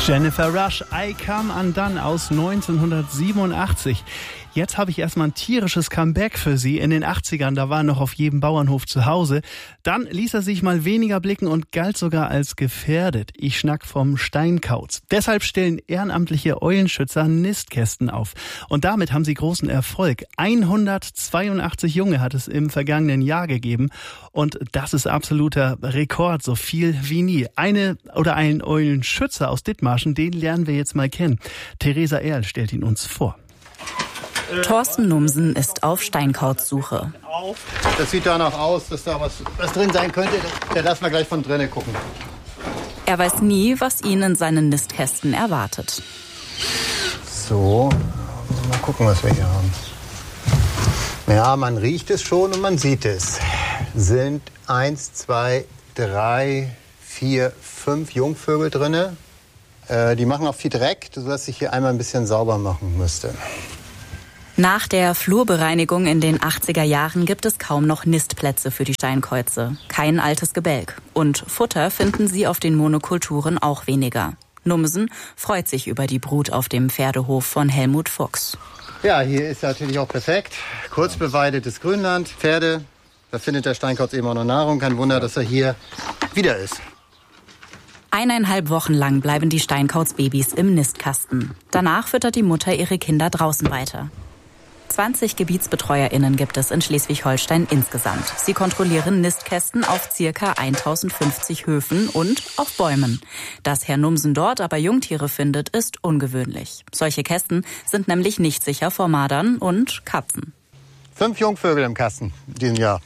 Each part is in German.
Jennifer Rush, I Come Undone aus 1987. Jetzt habe ich erstmal ein tierisches Comeback für Sie. In den 80ern, da war er noch auf jedem Bauernhof zu Hause. Dann ließ er sich mal weniger blicken und galt sogar als gefährdet. Ich schnack vom Steinkauz. Deshalb stellen ehrenamtliche Eulenschützer Nistkästen auf. Und damit haben sie großen Erfolg. 182 Junge hat es im vergangenen Jahr gegeben. Und das ist absoluter Rekord, so viel wie nie. Einen Eulenschützer aus Dithmarschen, den lernen wir jetzt mal kennen. Theresa Erl stellt ihn uns vor. Thorsten Numsen ist auf Steinkauzsuche. Das sieht danach aus, dass da was drin sein könnte. Da lassen wir gleich von drinnen gucken. Er weiß nie, was ihn in seinen Nistkästen erwartet. So, mal gucken, was wir hier haben. Ja, man riecht es schon und man sieht es. Sind 1, 2, 3, 4, 5 Jungvögel drinne. Die machen auch viel Dreck, sodass ich hier einmal ein bisschen sauber machen müsste. Nach der Flurbereinigung in den 80er Jahren gibt es kaum noch Nistplätze für die Steinkäuze. Kein altes Gebälk. Und Futter finden sie auf den Monokulturen auch weniger. Numsen freut sich über die Brut auf dem Pferdehof von Helmut Fuchs. Ja, hier ist natürlich auch perfekt. Kurz beweidetes Grünland, Pferde. Da findet der Steinkauz eben auch noch Nahrung. Kein Wunder, dass er hier wieder ist. 1,5 Wochen lang bleiben die Steinkauzbabys im Nistkasten. Danach füttert die Mutter ihre Kinder draußen weiter. 20 GebietsbetreuerInnen gibt es in Schleswig-Holstein insgesamt. Sie kontrollieren Nistkästen auf ca. 1050 Höfen und auf Bäumen. Dass Herr Numsen dort aber Jungtiere findet, ist ungewöhnlich. Solche Kästen sind nämlich nicht sicher vor Mardern und Katzen. 5 Jungvögel im Kasten in diesem Jahr.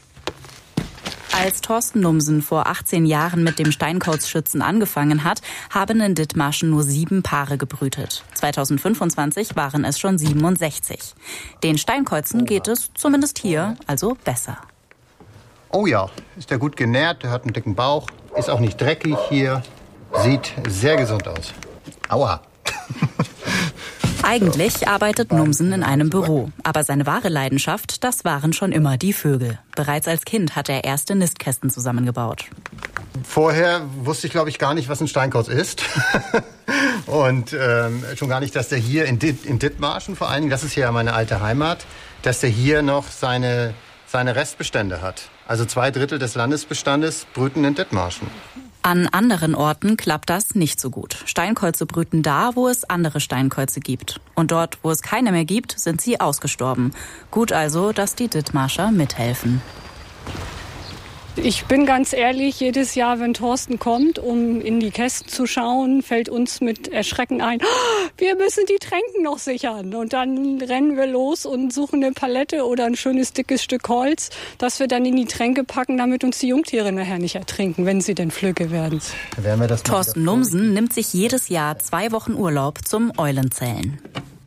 Als Thorsten Numsen vor 18 Jahren mit dem Steinkauzschützen angefangen hat, haben in Dithmarschen nur 7 Paare gebrütet. 2025 waren es schon 67. Den Steinkäuzen geht es, zumindest hier, also besser. Oh ja, ist der gut genährt, der hat einen dicken Bauch, ist auch nicht dreckig hier, sieht sehr gesund aus. Aua. Eigentlich arbeitet Numsen in einem Büro, aber seine wahre Leidenschaft, das waren schon immer die Vögel. Bereits als Kind hat er erste Nistkästen zusammengebaut. Vorher wusste ich, glaube ich, gar nicht, was ein Steinkauz ist. Und schon gar nicht, dass der hier in Dithmarschen vor allen Dingen, das ist ja meine alte Heimat, dass der hier noch seine Restbestände hat. Also 2/3 des Landesbestandes brüten in Dithmarschen. An anderen Orten klappt das nicht so gut. Steinkäuze brüten da, wo es andere Steinkäuze gibt. Und dort, wo es keine mehr gibt, sind sie ausgestorben. Gut also, dass die Dithmarscher mithelfen. Ich bin ganz ehrlich, jedes Jahr, wenn Thorsten kommt, um in die Kästen zu schauen, fällt uns mit Erschrecken ein, wir müssen die Tränken noch sichern. Und dann rennen wir los und suchen eine Palette oder ein schönes, dickes Stück Holz, das wir dann in die Tränke packen, damit uns die Jungtiere nachher nicht ertrinken, wenn sie denn flügge werden. Thorsten Numsen nimmt sich jedes Jahr 2 Wochen Urlaub zum Eulenzählen.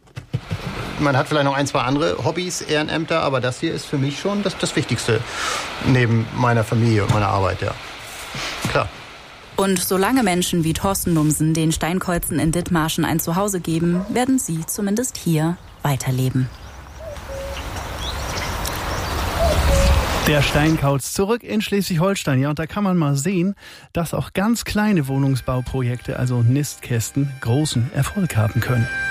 Man hat vielleicht noch 1, 2 andere Hobbys, Ehrenämter, aber das hier ist für mich schon das Wichtigste neben meiner Familie und meiner Arbeit, ja. Klar. Und solange Menschen wie Thorsten Numsen den Steinkäuzen in Dithmarschen ein Zuhause geben, werden sie zumindest hier weiterleben. Der Steinkauz zurück in Schleswig-Holstein. Ja, und da kann man mal sehen, dass auch ganz kleine Wohnungsbauprojekte, also Nistkästen, großen Erfolg haben können.